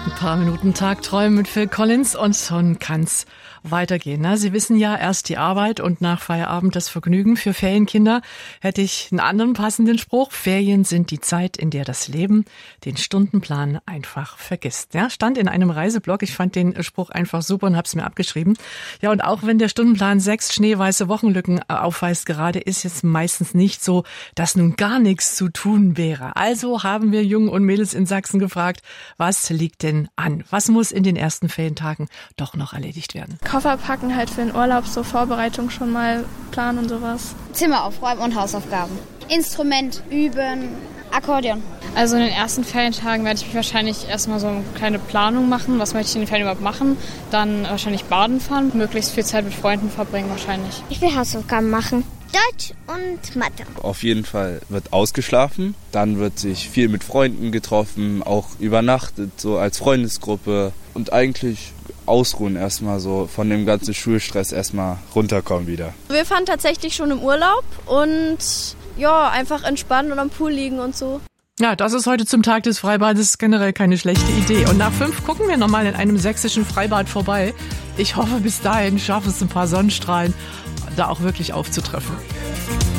Ein paar Minuten Tagträumen mit Phil Collins und schon kann's weitergehen. Na, Sie wissen ja, erst die Arbeit und nach Feierabend das Vergnügen. Für Ferienkinder hätte ich einen anderen passenden Spruch. Ferien sind die Zeit, in der das Leben den Stundenplan einfach vergisst. Ja, stand in einem Reiseblog. Ich fand den Spruch einfach super und habe es mir abgeschrieben. Ja, und auch wenn der Stundenplan 6 schneeweiße Wochenlücken aufweist, gerade ist jetzt meistens nicht so, dass nun gar nichts zu tun wäre. Also haben wir Jungen und Mädels in Sachsen gefragt, was liegt denn an? Was muss in den ersten Ferientagen doch noch erledigt werden? Koffer packen halt für den Urlaub, so Vorbereitung schon mal planen und sowas. Zimmer aufräumen und Hausaufgaben. Instrument üben, Akkordeon. Also in den ersten Ferientagen werde ich mich wahrscheinlich erstmal so eine kleine Planung machen, was möchte ich in den Ferien überhaupt machen. Dann wahrscheinlich baden fahren, möglichst viel Zeit mit Freunden verbringen wahrscheinlich. Ich will Hausaufgaben machen. Deutsch und Mathe. Auf jeden Fall wird ausgeschlafen, dann wird sich viel mit Freunden getroffen, auch übernachtet, so als Freundesgruppe und eigentlich ausruhen erstmal so von dem ganzen Schulstress erstmal runterkommen wieder. Wir fahren tatsächlich schon im Urlaub und ja, einfach entspannen und am Pool liegen und so. Ja, das ist heute zum Tag des Freibades generell keine schlechte Idee. Und nach 5 gucken wir nochmal in einem sächsischen Freibad vorbei. Ich hoffe, bis dahin schaffe es ein paar Sonnenstrahlen da auch wirklich aufzutreffen.